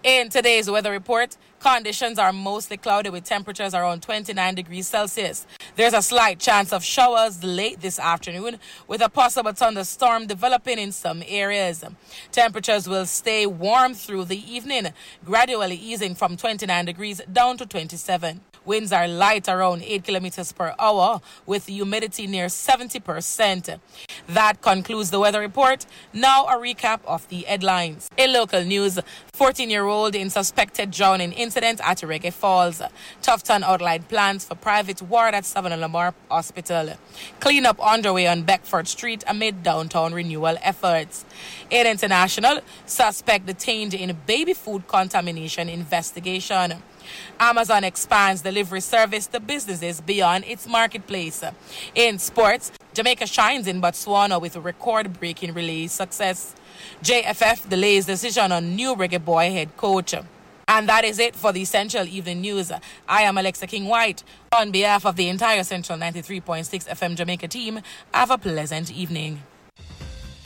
In today's weather report, conditions are mostly cloudy with temperatures around 29 degrees Celsius. There's a slight chance of showers late this afternoon with a possible thunderstorm developing in some areas. Temperatures will stay warm through the evening, gradually easing from 29 degrees down to 27. Winds are light around 8 kilometers per hour with humidity near 70%. That concludes the weather report. Now a recap of the headlines. In local news, 14-year-old in suspected drowning incident at Reggae Falls. Tufton outlined plans for private ward at Savannah Lamar Hospital. Cleanup underway on Beckford Street amid downtown renewal efforts. In international, suspect detained in baby food contamination investigation. Amazon expands delivery service to businesses beyond its marketplace. In sports, Jamaica shines in Botswana with a record-breaking relay success. JFF delays decision on new Reggae Boy head coach. And that is it for the Central Evening News. I am Alexa King-White. On behalf of the entire Central 93.6 FM Jamaica team, have a pleasant evening.